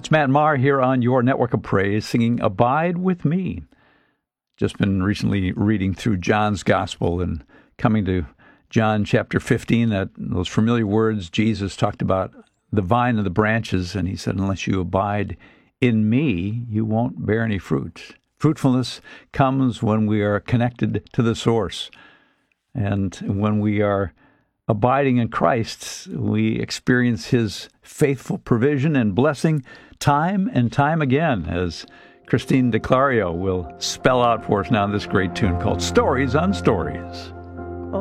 It's Matt Maher here on your Network of Praise singing Abide With Me. Just been recently reading through John's Gospel and coming to John chapter 15, those familiar words Jesus talked about the vine and the branches, and he said, unless you abide in me, you won't bear any fruit. Fruitfulness comes when we are connected to the source. And when we are abiding in Christ, we experience his faithful provision and blessing time and time again, as Christine DeClario will spell out for us now in this great tune called Stories on Stories.